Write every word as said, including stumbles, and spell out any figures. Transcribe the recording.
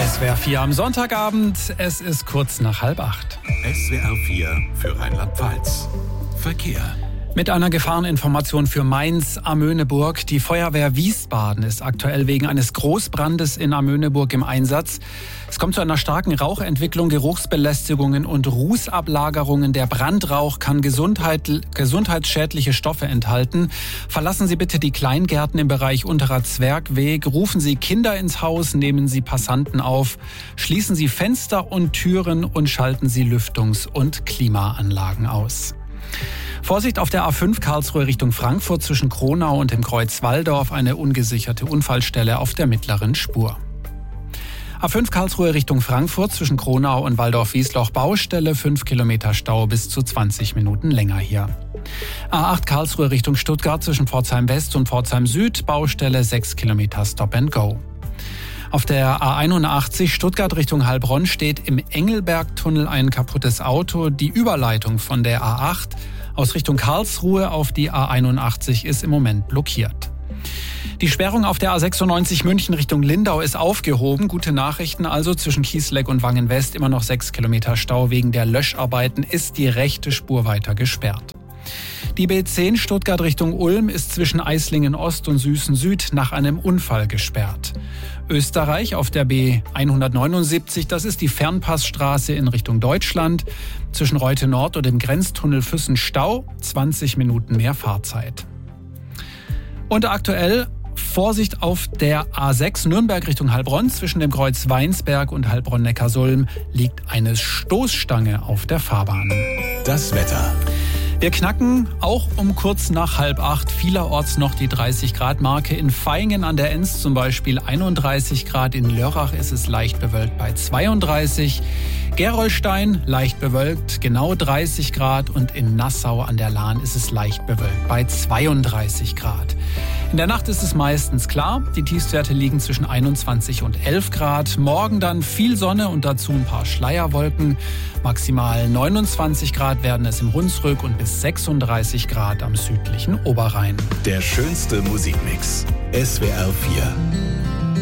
S W R vier am Sonntagabend, es ist kurz nach halb acht. S W R vier für Rheinland-Pfalz. Verkehr. Mit einer Gefahreninformation für Mainz-Amöneburg. Die Feuerwehr Wiesbaden ist aktuell wegen eines Großbrandes in Amöneburg im Einsatz. Es kommt zu einer starken Rauchentwicklung, Geruchsbelästigungen und Rußablagerungen. Der Brandrauch kann Gesundheit, gesundheitsschädliche Stoffe enthalten. Verlassen Sie bitte die Kleingärten im Bereich Unterer Zwergweg. Rufen Sie Kinder ins Haus, nehmen Sie Passanten auf. Schließen Sie Fenster und Türen und schalten Sie Lüftungs- und Klimaanlagen aus. Vorsicht auf der A fünf Karlsruhe Richtung Frankfurt zwischen Kronau und dem Kreuz Walldorf, eine ungesicherte Unfallstelle auf der mittleren Spur. A fünf Karlsruhe Richtung Frankfurt zwischen Kronau und Walldorf-Wiesloch Baustelle, fünf Kilometer Stau, bis zu zwanzig Minuten länger hier. A acht Karlsruhe Richtung Stuttgart zwischen Pforzheim West und Pforzheim Süd, Baustelle, sechs Kilometer Stop and Go. Auf der A einundachtzig Stuttgart Richtung Heilbronn steht im Engelbergtunnel ein kaputtes Auto. Die Überleitung von der A acht aus Richtung Karlsruhe auf die A einundachtzig ist im Moment blockiert. Die Sperrung auf der A sechsundneunzig München Richtung Lindau ist aufgehoben. Gute Nachrichten also, zwischen Kiesleck und Wangen West immer noch sechs Kilometer Stau. Wegen der Löscharbeiten ist die rechte Spur weiter gesperrt. Die B zehn Stuttgart Richtung Ulm ist zwischen Eislingen Ost und Süßen Süd nach einem Unfall gesperrt. Österreich auf der B hundertneunundsiebzig, das ist die Fernpassstraße in Richtung Deutschland. Zwischen Reute Nord und dem Grenztunnel Füssen Stau, zwanzig Minuten mehr Fahrzeit. Und aktuell Vorsicht auf der A sechs Nürnberg Richtung Heilbronn. Zwischen dem Kreuz Weinsberg und Heilbronn-Neckarsulm liegt eine Stoßstange auf der Fahrbahn. Das Wetter. Wir knacken auch um kurz nach halb acht vielerorts noch die dreißig Grad Marke. In Vaihingen an der Enz zum Beispiel einunddreißig Grad. In Lörrach ist es leicht bewölkt bei zweiunddreißig. Gerolstein leicht bewölkt, genau dreißig Grad. Und in Nassau an der Lahn ist es leicht bewölkt bei zweiunddreißig Grad. In der Nacht ist es meistens klar. Die Tiefstwerte liegen zwischen einundzwanzig und elf Grad. Morgen dann viel Sonne und dazu ein paar Schleierwolken. Maximal neunundzwanzig Grad werden es im Hunsrück und bis sechsunddreißig Grad am südlichen Oberrhein. Der schönste Musikmix. S W R vier.